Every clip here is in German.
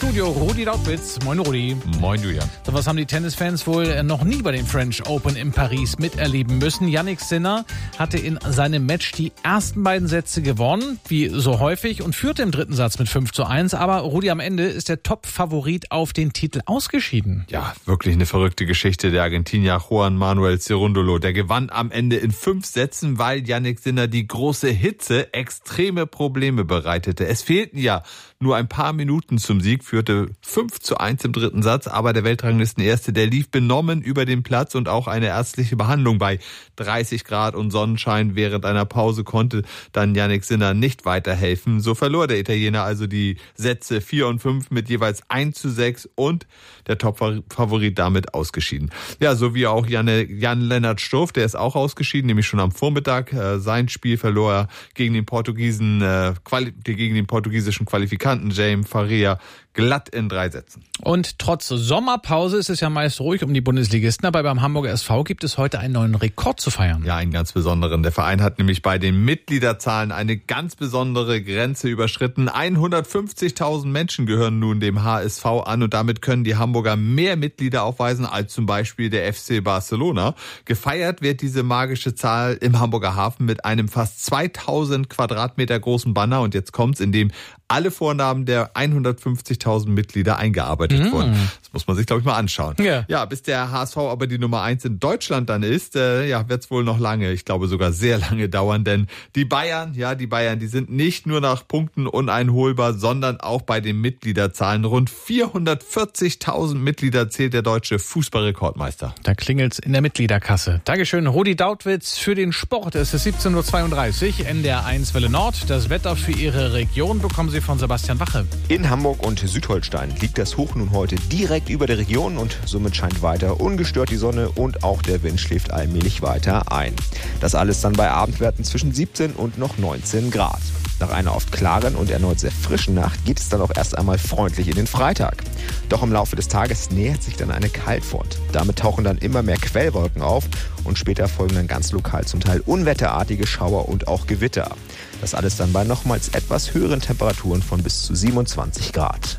Studio Rudi Dautwitz. Moin Rudi. Moin Julian. So, was haben die Tennisfans wohl noch nie bei den French Open in Paris miterleben müssen? Jannik Sinner hatte in seinem Match die ersten beiden Sätze gewonnen, wie so häufig, und führte im dritten Satz mit 5:1. Aber Rudi, am Ende ist der Top-Favorit auf den Titel ausgeschieden. Ja, wirklich eine verrückte Geschichte. Der Argentinier Juan Manuel Cerúndolo, der gewann am Ende in 5 Sätzen, weil Jannik Sinner die große Hitze extreme Probleme bereitete. Es fehlten ja nur ein paar Minuten zum Sieg, führte 5:1 im dritten Satz, aber der Weltranglistenerste, der lief benommen über den Platz und auch eine ärztliche Behandlung bei 30 Grad und Sonnenschein während einer Pause konnte dann Jannik Sinner nicht weiterhelfen. So verlor der Italiener also die Sätze 4 und 5 mit jeweils 1:6 und der Top-Favorit damit ausgeschieden. Ja, so wie auch Jan-Lennart Struff, der ist auch ausgeschieden, nämlich schon am Vormittag. Sein Spiel verlor er gegen den portugiesischen Qualifikanten Jaime Faria glatt in 3 Sätzen. Und trotz Sommerpause ist es ja meist ruhig um die Bundesligisten, aber beim Hamburger SV gibt es heute einen neuen Rekord zu feiern. Ja, einen ganz besonderen. Der Verein hat nämlich bei den Mitgliederzahlen eine ganz besondere Grenze überschritten. 150.000 Menschen gehören nun dem HSV an und damit können die Hamburger mehr Mitglieder aufweisen als zum Beispiel der FC Barcelona. Gefeiert wird diese magische Zahl im Hamburger Hafen mit einem fast 2000 Quadratmeter großen Banner und jetzt kommt's, in dem alle Vornamen der 150.000 Mitglieder eingearbeitet wurden. Das muss man sich, glaube ich, mal anschauen. Ja, bis der HSV aber die Nummer 1 in Deutschland dann ist, wird es wohl noch lange, ich glaube sogar sehr lange dauern, denn die Bayern, die sind nicht nur nach Punkten uneinholbar, sondern auch bei den Mitgliederzahlen. Rund 440.000 Mitglieder zählt der deutsche Fußballrekordmeister. Da klingelt's in der Mitgliederkasse. Dankeschön, Rudi Dautwitz für den Sport. Es ist 17:32 Uhr, NDR 1 Welle Nord. Das Wetter für Ihre Region bekommen Sie von Sebastian Wache. In Hamburg und Südholstein liegt das Hoch nun heute direkt über der Region und somit scheint weiter ungestört die Sonne und auch der Wind schläft allmählich weiter ein. Das alles dann bei Abendwerten zwischen 17 und noch 19 Grad. Nach einer oft klaren und erneut sehr frischen Nacht geht es dann auch erst einmal freundlich in den Freitag. Doch im Laufe des Tages nähert sich dann eine Kaltfront. Damit tauchen dann immer mehr Quellwolken auf und später folgen dann ganz lokal zum Teil unwetterartige Schauer und auch Gewitter. Das alles dann bei nochmals etwas höheren Temperaturen von bis zu 27 Grad.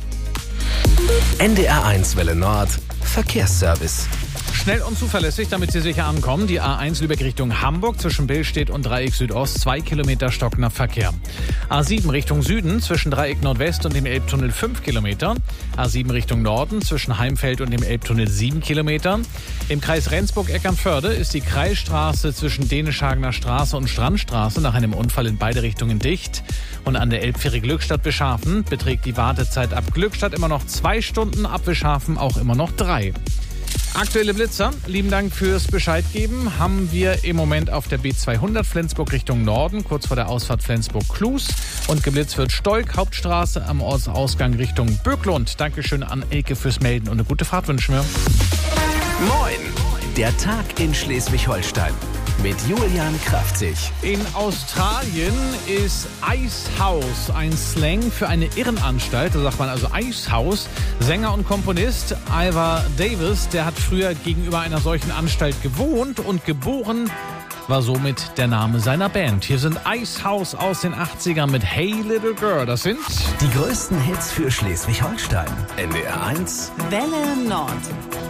NDR 1 Welle Nord Verkehrsservice. Schnell und zuverlässig, damit Sie sicher ankommen. Die A1 Lübeck Richtung Hamburg zwischen Billstedt und Dreieck Südost 2 Kilometer stockender Verkehr. A7 Richtung Süden zwischen Dreieck Nordwest und dem Elbtunnel 5 Kilometer. A7 Richtung Norden zwischen Heimfeld und dem Elbtunnel 7 Kilometer. Im Kreis Rendsburg-Eckernförde ist die Kreisstraße zwischen Dänischhagener Straße und Strandstraße nach einem Unfall in beide Richtungen dicht. Und an der Elbfähre Glückstadt Wischhafen beträgt die Wartezeit ab Glückstadt immer noch 2 Stunden, ab Wischhafen auch immer noch 3. Aktuelle Blitzer, lieben Dank fürs Bescheid geben, haben wir im Moment auf der B200 Flensburg Richtung Norden, kurz vor der Ausfahrt Flensburg-Klus. Und geblitzt wird Stolk, Hauptstraße am Ortsausgang Richtung Böcklund. Dankeschön an Elke fürs Melden und eine gute Fahrt wünschen wir. Moin, der Tag in Schleswig-Holstein mit Julian Kraftzig. In Australien ist Icehouse ein Slang für eine Irrenanstalt. Da sagt man also Icehouse. Sänger und Komponist Ivor Davis, der hat früher gegenüber einer solchen Anstalt gewohnt und geboren war somit der Name seiner Band. Hier sind Icehouse aus den 80ern mit Hey Little Girl. Das sind die größten Hits für Schleswig-Holstein. NDR 1 Welle Nord.